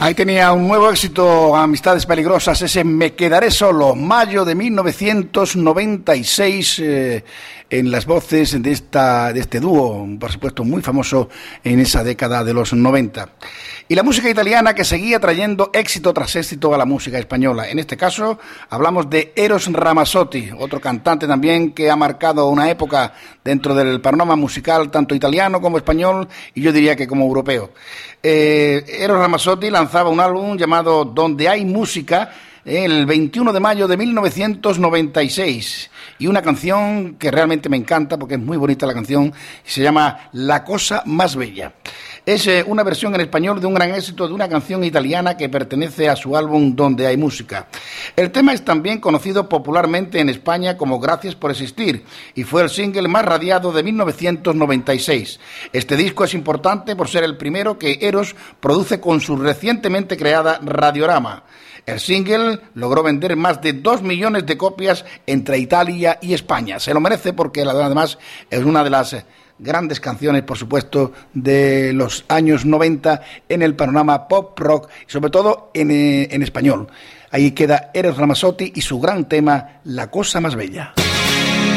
Ahí tenía un nuevo éxito, Amistades Peligrosas, ese Me Quedaré Solo, mayo de 1996, en las voces de este dúo, por supuesto muy famoso en esa década de los 90. Y la música italiana que seguía trayendo éxito tras éxito a la música española. En este caso hablamos de Eros Ramazzotti, otro cantante también que ha marcado una época dentro del panorama musical tanto italiano como español y yo diría que como europeo. Eros Ramazzotti lanzaba un álbum llamado Donde hay música el 21 de mayo de 1996 y una canción que realmente me encanta porque es muy bonita la canción, se llama La cosa más bella. Es una versión en español de un gran éxito de una canción italiana que pertenece a su álbum Donde hay música. El tema es también conocido popularmente en España como Gracias por existir y fue el single más radiado de 1996. Este disco es importante por ser el primero que Eros produce con su recientemente creada Radiorama. El single logró vender más de 2 millones de copias entre Italia y España. Se lo merece porque además es una de las grandes canciones, por supuesto, de los años 90 en el panorama pop rock, y sobre todo en español. Ahí queda Eros Ramazzotti y su gran tema La cosa más bella.